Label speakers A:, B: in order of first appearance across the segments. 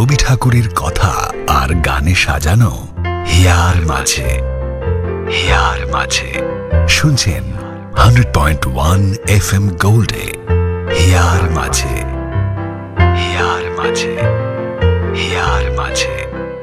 A: রবি ঠাকুরের কথা আর গানে সাজানো হিয়ার মাঝে। হিয়ার মাঝে শুনছেন 100.1 FM গোল্ডে। হিয়ার মাঝে, হিয়ার মাঝে, হিয়ার মাঝে।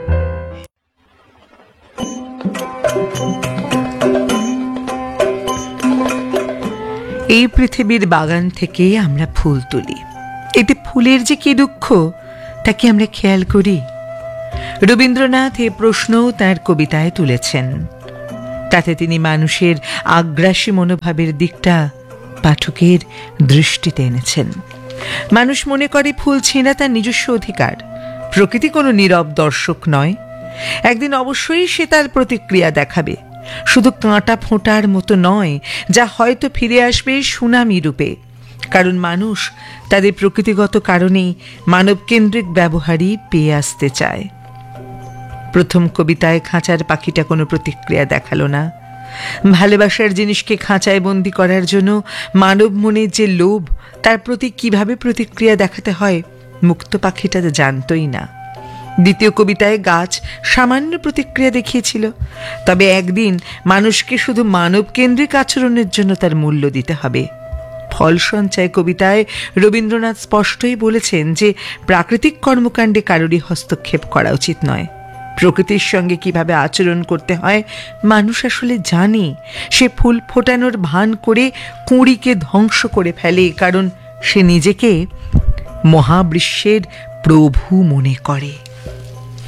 B: এই পৃথিবীর বাগান থেকে আমরা ফুল তুলি, এতে ফুলের যে কি দুঃখ তা কি আমরা খেয়াল করি? রবীন্দ্রনাথ এ প্রশ্নও তাঁর কবিতায় তুলেছেন। তাতে তিনি মানুষের আগ্রাসী মনোভাবের দিকটা পাঠকের দৃষ্টিতে এনেছেন। মানুষ মনে করে ফুল ছেঁড়া তার নিজস্ব অধিকার, প্রকৃতি কোনো নীরব দর্শক নয়। একদিন অবশ্যই সে তার প্রতিক্রিয়া দেখাবে, শুধু কাঁটা ফোঁটার মতো নয়, যা হয়তো ফিরে আসবে সুনামি রূপে। কারণ মানুষ তাদের প্রকৃতিগত কারণেই মানবকেন্দ্রিক ব্যবহারই পেয়ে আসতে চায়। প্রথম কবিতায় খাঁচার পাখিটা কোনো প্রতিক্রিয়া দেখালো না। ভালোবাসার জিনিসকে খাঁচায় বন্দি করার জন্য মানব মনের যে লোভ, তার প্রতি কিভাবে প্রতিক্রিয়া দেখাতে হয় মুক্ত পাখিটা জানতই না। দ্বিতীয় কবিতায় গাছ সামান্য প্রতিক্রিয়া দেখিয়েছিল, তবে একদিন মানুষকে শুধু মানবকেন্দ্রিক আচরণের জন্য তার মূল্য দিতে হবে। ফল সঞ্চয় কবিতায় রবীন্দ্রনাথ স্পষ্টই বলেছেন যে প্রাকৃতিক কর্মকাণ্ডে কারোরই হস্তক্ষেপ করা উচিত নয়। প্রকৃতির সঙ্গে কিভাবে আচরণ করতে হয় মানুষ আসলে জানে। সে ফুল ফোটানোর ভান করে কুঁড়িকে ধ্বংস করে ফেলে, কারণ সে নিজেকে মহাবিশ্বের প্রভু মনে করে।